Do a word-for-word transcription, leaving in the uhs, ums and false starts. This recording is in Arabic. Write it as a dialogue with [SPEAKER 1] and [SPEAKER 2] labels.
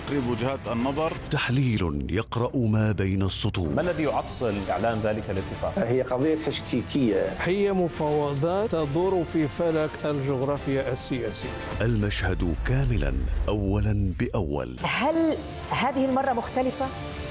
[SPEAKER 1] تقريب وجهات النظر.
[SPEAKER 2] تحليل يقرأ ما بين السطور.
[SPEAKER 3] ما الذي يعطل إعلان ذلك الاتفاق؟
[SPEAKER 4] هي قضية تشكيكية،
[SPEAKER 5] هي مفاوضات تدور في فلك الجغرافيا السياسية.
[SPEAKER 2] المشهد كاملا أولا بأول.
[SPEAKER 6] هل هذه المرة مختلفة؟